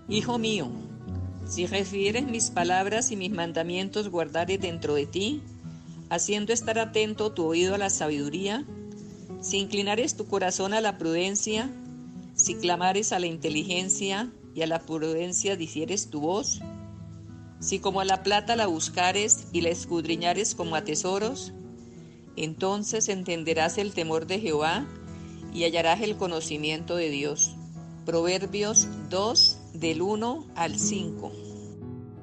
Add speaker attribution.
Speaker 1: Hijo mío, si refieres mis palabras y mis mandamientos guardares dentro de ti, haciendo estar atento tu oído a la sabiduría, si inclinares tu corazón a la prudencia, si clamares a la inteligencia y a la prudencia difieres tu voz, si como a la plata la buscares y la escudriñares como a tesoros, entonces entenderás el temor de Jehová y hallarás el conocimiento de Dios. Proverbios 2, del 1 al 5.